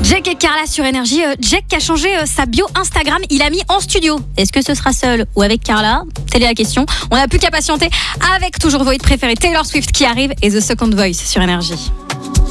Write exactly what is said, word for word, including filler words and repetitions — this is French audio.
Jack et Carla sur Énergie. Euh, Jack qui a changé euh, sa bio Instagram, il a mis en studio. Est-ce que ce sera seul ou avec Carla? Telle est la question. On n'a plus qu'à patienter avec toujours vos hits préférés, Taylor Swift qui arrive et The Second Voice sur Énergie.